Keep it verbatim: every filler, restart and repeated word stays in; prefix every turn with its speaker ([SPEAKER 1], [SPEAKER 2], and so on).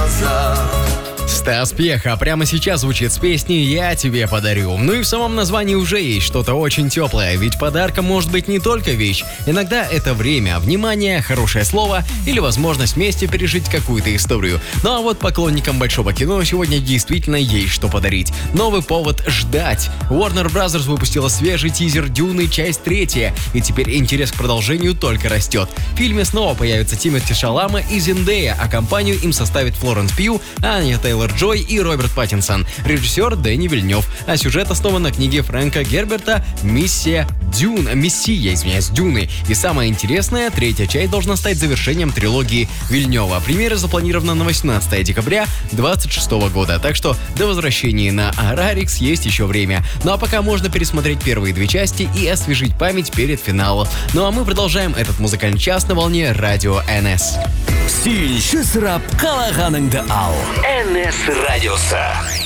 [SPEAKER 1] глаза.
[SPEAKER 2] Стас Пьеха прямо сейчас звучит с песней «Я тебе подарю». Ну и в самом названии уже есть что-то очень теплое, ведь подарком может быть не только вещь. Иногда это время, внимание, хорошее слово или возможность вместе пережить какую-то историю. Ну а вот поклонникам большого кино сегодня действительно есть что подарить. Новый повод ждать. Warner Bros. Выпустила свежий тизер «Дюны. Часть третья», и теперь интерес к продолжению только растет. В фильме снова появятся Тимоти Шалама и Зендея, а компанию им составит Флоренс Пью, Аня Тейлор-Джой и Роберт Паттинсон. Режиссер Дэнни Вильнев. А сюжет основан на книге Фрэнка Герберта «Миссия Дюн», «Мессия», извиняюсь, Дюны». И самое интересное, третья часть должна стать завершением трилогии Вильнева. Премьера запланирована на восемнадцатое декабря две тысячи двадцать шестого года, так что до возвращения на Арарикс есть еще время. Ну а пока можно пересмотреть первые две части и освежить память перед финалом. Ну а мы продолжаем этот музыкальный час на волне Радио эн эс.
[SPEAKER 3] Сөйлші сұрап қалағаныңды ал. эн эс радиосы.